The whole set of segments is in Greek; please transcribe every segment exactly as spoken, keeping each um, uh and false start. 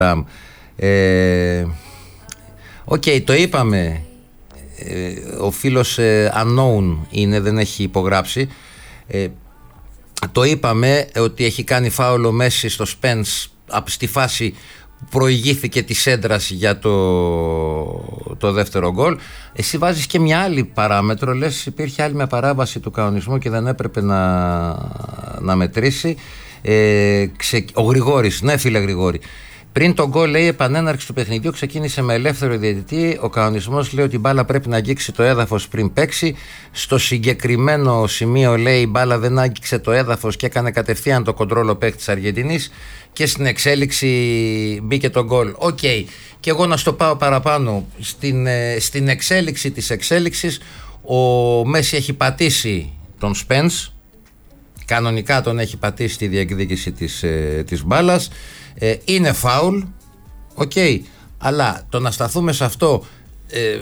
Ε, Οκ, okay, το είπαμε. Ε, ο φίλος ε, unknown είναι, δεν έχει υπογράψει. Ε, το είπαμε ότι έχει κάνει φάουλ ο Μέση στο Spence στη φάση που προηγήθηκε της έντρας για το, το δεύτερο γκολ. Εσύ βάζεις και μια άλλη παράμετρο, λες υπήρχε άλλη με παράβαση του κανονισμού και δεν έπρεπε να, να μετρήσει. Ε, ξε, ο Γρηγόρης, ναι φίλε Γρηγόρη, πριν τον γκολ λέει επανέναρξη του παιχνιδιού ξεκίνησε με ελεύθερο διαιτητή. Ο κανονισμός λέει ότι η μπάλα πρέπει να αγγίξει το έδαφος πριν παίξει. Στο συγκεκριμένο σημείο λέει η μπάλα δεν άγγιξε το έδαφος και έκανε κατευθείαν το κοντρόλο παίκτη της Αργεντινής και στην εξέλιξη μπήκε το γκολ. Οκ, okay. Και εγώ να στο πάω παραπάνω. Στην, στην εξέλιξη της εξέλιξης ο Μέση έχει πατήσει τον Spence. Κανονικά τον έχει πατήσει στη διεκδίκηση της, της μπάλας. Ε, είναι φάουλ, οκ, okay, αλλά το να σταθούμε σε αυτό, ε,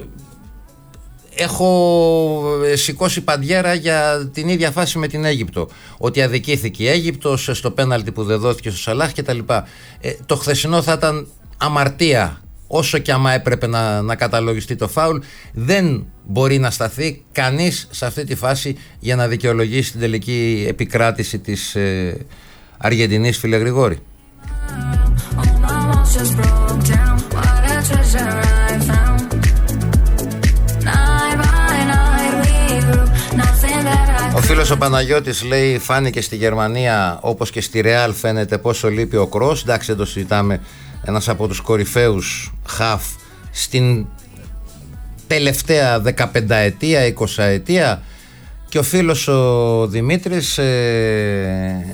έχω σηκώσει παντιέρα για την ίδια φάση με την Αίγυπτο, ότι αδικήθηκε η Αίγυπτος στο πέναλτι που δεν δόθηκε στο Σαλάχ και τα λοιπά. Ε, το χθεσινό θα ήταν αμαρτία, όσο και άμα έπρεπε να, να καταλογιστεί το φάουλ. Δεν μπορεί να σταθεί κανείς σε αυτή τη φάση για να δικαιολογήσει την τελική επικράτηση της ε, Αργεντινής, φίλε Γρηγόρη. Ο φίλος ο Παναγιώτης λέει φάνηκε στη Γερμανία όπως και στη Ρεάλ φαίνεται πόσο λείπει ο Κρος. Εντάξει, δεν το συζητάμε, ένας από τους κορυφαίους χαφ στην τελευταία δεκαπενταετία, εικοσαετία. Και ο φίλος ο Δημήτρης ε,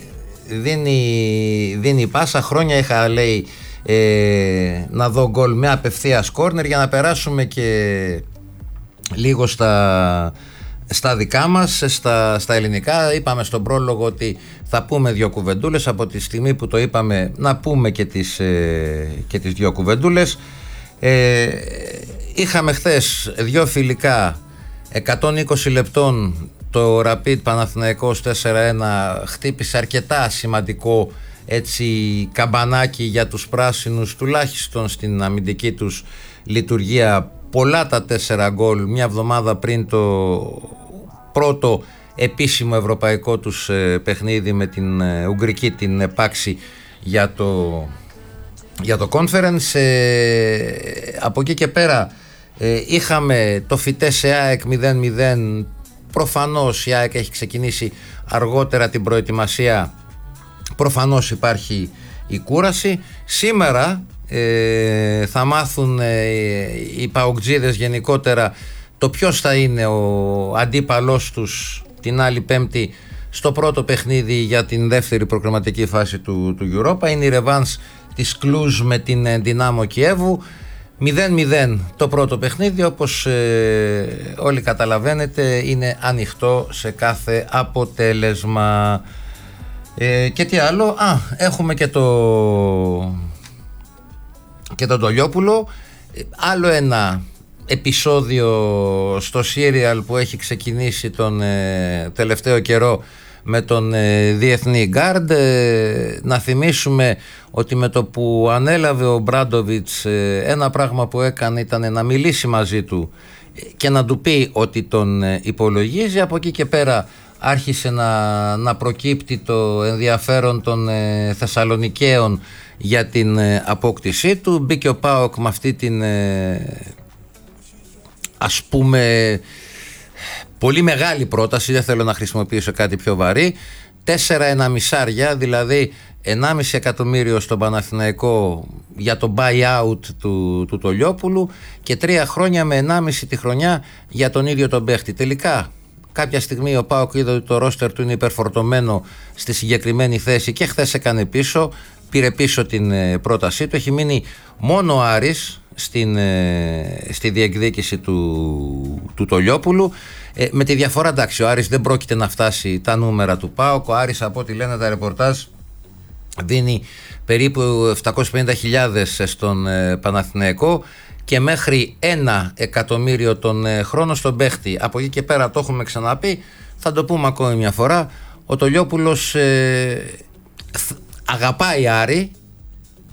δίνει, δίνει πάσα. Χρόνια είχα λέει ε, να δω γκολ με απευθείας κόρνερ. Για να περάσουμε και λίγο στα, στα δικά μας, στα, στα ελληνικά. Είπαμε στον πρόλογο ότι θα πούμε δύο κουβεντούλες. Από τη στιγμή που το είπαμε να πούμε και τις, ε, και τις δύο κουβεντούλες. ε, Είχαμε χθες δύο φιλικά εκατόν είκοσι λεπτών. Το Rapid Παναθηναϊκός τέσσερα ένα χτύπησε αρκετά σημαντικό έτσι καμπανάκι για τους πράσινους, τουλάχιστον στην αμυντική τους λειτουργία. Πολλά τα τέσσερα γκολ μια εβδομάδα πριν το πρώτο επίσημο ευρωπαϊκό τους ε, παιχνίδι με την ε, Ουγγρική, την επάξη για το, για το Conference. Ε, από εκεί και πέρα ε, είχαμε το Φιτέσσε ΑΕΚ μηδέν μηδέν. Προφανώς η ΑΕΚ έχει ξεκινήσει αργότερα την προετοιμασία, προφανώς υπάρχει η κούραση. Σήμερα ε, θα μάθουν ε, οι παοκτζίδες γενικότερα το ποιος θα είναι ο αντίπαλός τους την άλλη Πέμπτη στο πρώτο παιχνίδι για την δεύτερη προκριματική φάση του, του Europa. Είναι η ρεβάνς της Κλουζ με την Δυνάμο Κιέβου. μηδέν μηδέν το πρώτο παιχνίδι, όπως ε, όλοι καταλαβαίνετε είναι ανοιχτό σε κάθε αποτέλεσμα. Ε, και τι άλλο, α, έχουμε και το και τον Τολιόπουλο, ε, άλλο ένα επεισόδιο στο serial που έχει ξεκινήσει τον ε, τελευταίο καιρό με τον ε, Διεθνή Γκάρντ. Ε, να θυμίσουμε ότι με το που ανέλαβε ο Μπράντοβιτς, ε, ένα πράγμα που έκανε ήταν να μιλήσει μαζί του και να του πει ότι τον ε, υπολογίζει. Από εκεί και πέρα άρχισε να, να προκύπτει το ενδιαφέρον των ε, Θεσσαλονικαίων για την ε, απόκτησή του. Μπήκε ο ΠΑΟΚ με αυτή την ε, ας πούμε πολύ μεγάλη πρόταση, δεν θέλω να χρησιμοποιήσω κάτι πιο βαρύ. Τέσσερα εναμισάρια, δηλαδή ενάμιση εκατομμύριο στον Παναθηναϊκό για το buyout του, του Τολιόπουλου και τρία χρόνια με ενάμιση τη χρονιά για τον ίδιο τον παίχτη. Τελικά κάποια στιγμή ο ΠΑΟΚ είδε ότι το ρόστερ του είναι υπερφορτωμένο στη συγκεκριμένη θέση και χθες έκανε πίσω, πήρε πίσω την πρότασή του. Έχει μείνει μόνο ο Άρης στην, στη διεκδίκηση του, του Τολιόπουλου, ε, με τη διαφορά, εντάξει, ο Άρης δεν πρόκειται να φτάσει τα νούμερα του ΠΑΟΚ. Ο Άρης, από ό,τι λένε τα ρεπορτάζ, δίνει περίπου επτακόσιες πενήντα χιλιάδες στον ε, Παναθηναϊκό και μέχρι ένα εκατομμύριο τον ε, χρόνο στον παίχτη. Από εκεί και πέρα, το έχουμε ξαναπεί, θα το πούμε ακόμη μια φορά, ο Τολιόπουλος ε, αγαπάει Άρη,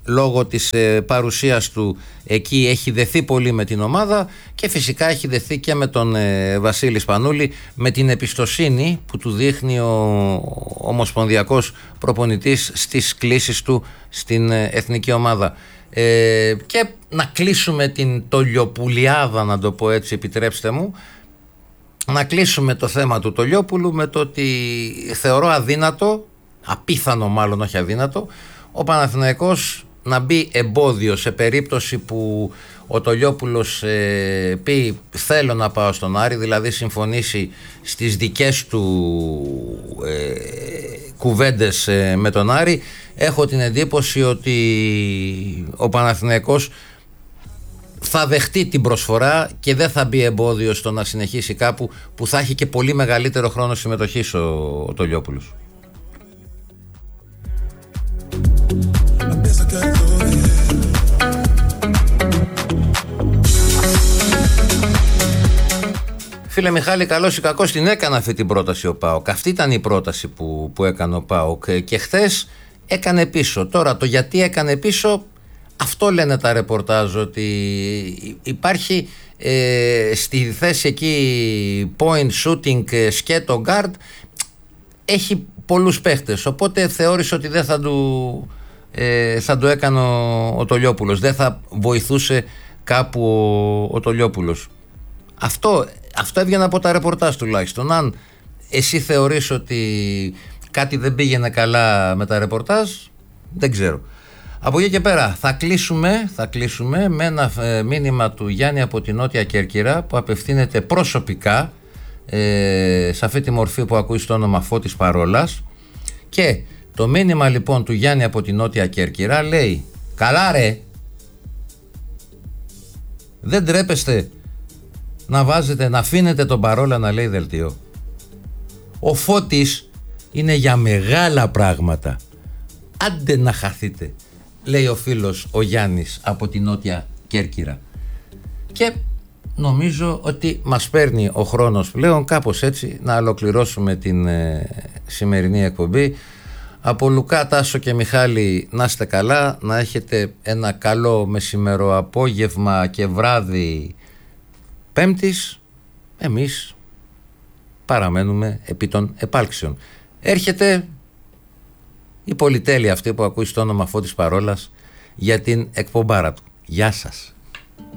λόγω της ε, παρουσίας του εκεί έχει δεθεί πολύ με την ομάδα και φυσικά έχει δεθεί και με τον ε, Βασίλη Σπανούλη, με την εμπιστοσύνη που του δείχνει ο ομοσπονδιακός προπονητής στις κλήσεις του στην ε, εθνική ομάδα. Ε, και να κλείσουμε την Τολιοπουλιάδα, να το πω έτσι, επιτρέψτε μου, να κλείσουμε το θέμα του Τολιόπουλου με το ότι θεωρώ αδύνατο, απίθανο μάλλον, όχι αδύνατο, ο Παναθηναϊκός να μπει εμπόδιο σε περίπτωση που ο Τολιόπουλος ε, πει θέλω να πάω στον Άρη, δηλαδή συμφωνήσει στις δικές του ε, κουβέντες ε, με τον Άρη. Έχω την εντύπωση ότι ο Παναθηναϊκός θα δεχτεί την προσφορά και δεν θα μπει εμπόδιο στο να συνεχίσει κάπου που θα έχει και πολύ μεγαλύτερο χρόνο συμμετοχής ο, ο Τολιόπουλος. Φίλε Μιχάλη, καλώς ή κακώς την έκανε αυτή την πρόταση ο ΠΑΟΚ. Αυτή ήταν η πρόταση που, που έκανε ο ΠΑΟΚ και χθες έκανε πίσω. Τώρα το γιατί έκανε πίσω, αυτό λένε τα ρεπορτάζ, ότι υπάρχει ε, στη θέση εκεί point shooting σκέτο guard, έχει πολλούς παίχτες, οπότε θεώρησε ότι δεν θα του, ε, θα του έκανε ο, ο Τολιόπουλος, δεν θα βοηθούσε κάπου ο, ο Τολιόπουλος. Αυτό, αυτό έβγαινε από τα ρεπορτάζ τουλάχιστον. Αν εσύ θεωρείς ότι κάτι δεν πήγαινε καλά με τα ρεπορτάζ, δεν ξέρω. Από εκεί και πέρα θα κλείσουμε, θα κλείσουμε με ένα ε, μήνυμα του Γιάννη από την Νότια Κέρκυρα που απευθύνεται προσωπικά ε, σε αυτή τη μορφή που ακούει στο όνομα Φώτης Παρόλας, και το μήνυμα λοιπόν του Γιάννη από την Νότια Κέρκυρα λέει: καλά ρε, δεν τρέπεστε να βάζετε, να αφήνετε τον Παρόλα να λέει δελτίο? Ο Φώτης είναι για μεγάλα πράγματα, άντε να χαθείτε, λέει ο φίλος ο Γιάννης από την Νότια Κέρκυρα. Και νομίζω ότι μας παίρνει ο χρόνος πλέον κάπως έτσι να ολοκληρώσουμε την ε, σημερινή εκπομπή. Από Λουκά, Τάσο και Μιχάλη, να είστε καλά, να έχετε ένα καλό μεσημερό απόγευμα και βράδυ Πέμπτης. Εμείς παραμένουμε επί των επάλξεων. Έρχεται η πολυτέλεια αυτή που ακούει στο όνομα Φώτης Παρόλας για την εκπομπάρα του. Γεια σας.